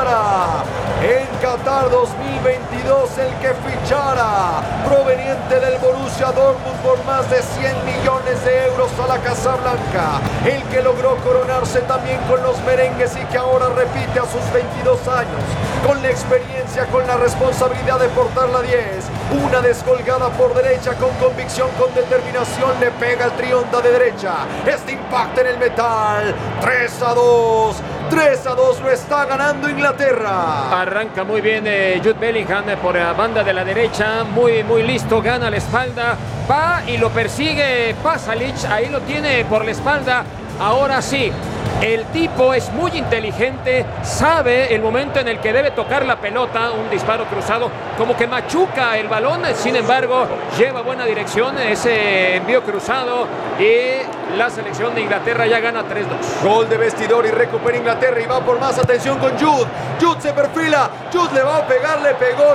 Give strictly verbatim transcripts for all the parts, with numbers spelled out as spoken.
fichara en Qatar dos mil veintidós, el que fichara proveniente del Borussia Dortmund por más de cien millones de euros a la Casa Blanca, el que logró coronarse también con los merengues y que ahora repite a sus veintidós años, con la experiencia, con la responsabilidad de portar la diez, una descolgada por derecha con convicción, con determinación, le pega el trionda de derecha, este impacta en el metal, tres a dos, tres a dos, lo está ganando Inglaterra. Arranca muy bien eh, Jude Bellingham eh, por la banda de la derecha, muy muy listo, gana la espalda, va y lo persigue Pasalic, ahí lo tiene por la espalda. Ahora sí, el tipo es muy inteligente, sabe el momento en el que debe tocar la pelota, un disparo cruzado, como que machuca el balón, sin embargo, lleva buena dirección ese envío cruzado y la selección de Inglaterra ya gana tres dos. Gol de vestidor y recupera Inglaterra y va por más, atención con Jude, Jude se perfila, Jude le va a pegar, le pegó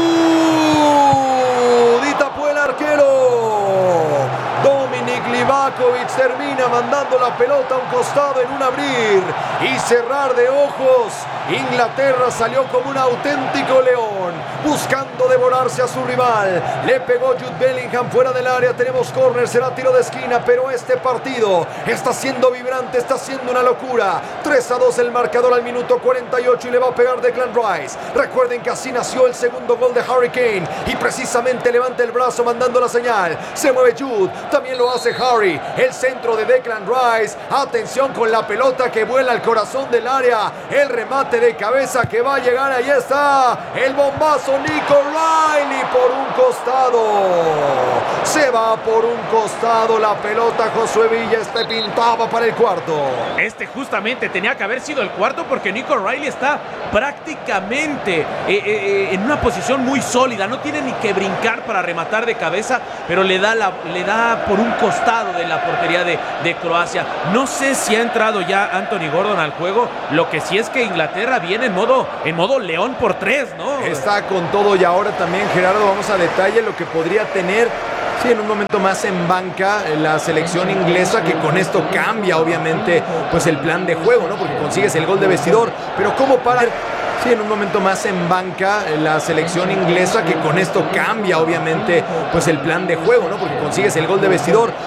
Jude y tapó el arquero. Dominik Livakovic termina mandando la pelota a un costado en un abrir y cerrar de ojos. Inglaterra salió como un auténtico león, buscando devorarse a su rival. Le pegó Jude Bellingham fuera del área. Tenemos córner, será tiro de esquina, pero este partido está siendo vibrante, está siendo una locura. tres a dos el marcador al minuto cuarenta y ocho y le va a pegar Declan Rice. Recuerden que así nació el segundo gol de Harry Kane y precisamente levanta el brazo mandando la señal. Se mueve Jude, también lo hace Harry. El centro de Declan Rice. Atención con la pelota que vuela al corazón del área. El remate de cabeza que va a llegar. Ahí está el bombazo. Nico Riley por un costado. Se va por un costado la pelota. Josué Villa, este pintaba para el cuarto. Este justamente tenía que haber sido el cuarto porque Nico Riley está prácticamente eh, eh, en una posición muy sólida. No tiene ni que brincar para rematar de cabeza, pero le da, la, le da por un costado de la portería de, de Croacia. No sé si ha entrado ya Anthony Gordon al juego. Lo que sí es que Inglaterra viene en modo, en modo león por tres, ¿no? Está con todo y ahora también, Gerardo, vamos a detalle lo que podría tener, sí, en un momento más en banca la selección inglesa, que con esto cambia obviamente pues el plan de juego, ¿no? Porque consigues el gol de vestidor, pero ¿cómo para? Sí, en un momento más en banca la selección inglesa, que con esto cambia obviamente pues el plan de juego, ¿no? Porque consigues el gol de vestidor,